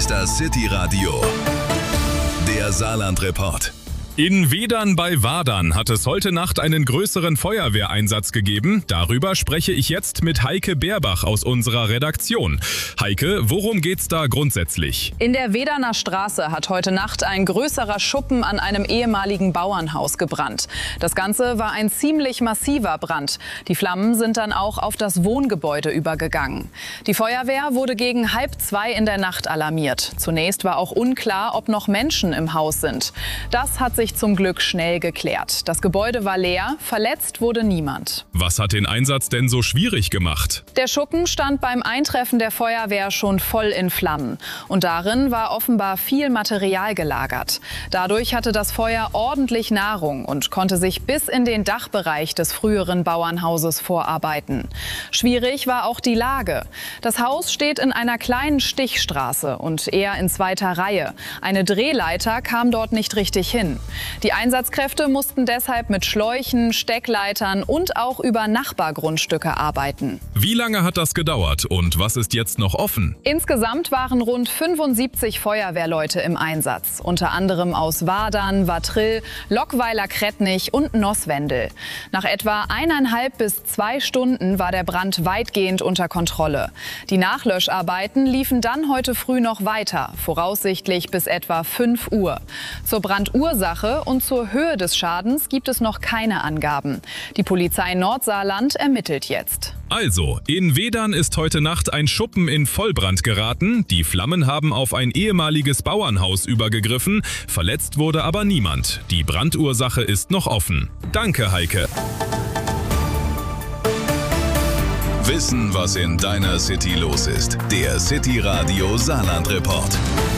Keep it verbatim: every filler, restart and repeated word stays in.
ist das City Radio, der Saarland-Report. In Wedern bei Wadern hat es heute Nacht einen größeren Feuerwehreinsatz gegeben. Darüber spreche ich jetzt mit Heike Beerbach aus unserer Redaktion. Heike, worum geht's da grundsätzlich? In der Wedaner Straße hat heute Nacht ein größerer Schuppen an einem ehemaligen Bauernhaus gebrannt. Das Ganze war ein ziemlich massiver Brand. Die Flammen sind dann auch auf das Wohngebäude übergegangen. Die Feuerwehr wurde gegen halb zwei in der Nacht alarmiert. Zunächst war auch unklar, ob noch Menschen im Haus sind. Das hat sich zum Glück schnell geklärt. Das Gebäude war leer, verletzt wurde niemand. Was hat den Einsatz denn so schwierig gemacht? Der Schuppen stand beim Eintreffen der Feuerwehr schon voll in Flammen. Und darin war offenbar viel Material gelagert. Dadurch hatte das Feuer ordentlich Nahrung und konnte sich bis in den Dachbereich des früheren Bauernhauses vorarbeiten. Schwierig war auch die Lage. Das Haus steht in einer kleinen Stichstraße und eher in zweiter Reihe. Eine Drehleiter kam dort nicht richtig hin. Die Einsatzkräfte mussten deshalb mit Schläuchen, Steckleitern und auch über Nachbargrundstücke arbeiten. Wie lange hat das gedauert und was ist jetzt noch offen? Insgesamt waren rund fünfundsiebzig Feuerwehrleute im Einsatz. Unter anderem aus Wadern, Wattrill, Lockweiler-Krettnich und Nosswendel. Nach etwa eineinhalb bis zwei Stunden war der Brand weitgehend unter Kontrolle. Die Nachlöscharbeiten liefen dann heute früh noch weiter, voraussichtlich bis etwa fünf Uhr. Zur Brandursache und zur Höhe des Schadens gibt es noch keine Angaben. Die Polizei Nordsaarland ermittelt jetzt. Also, in Wedern ist heute Nacht ein Schuppen in Vollbrand geraten. Die Flammen haben auf ein ehemaliges Bauernhaus übergegriffen. Verletzt wurde aber niemand. Die Brandursache ist noch offen. Danke, Heike. Wissen, was in deiner City los ist. Der City Radio Saarland-Report.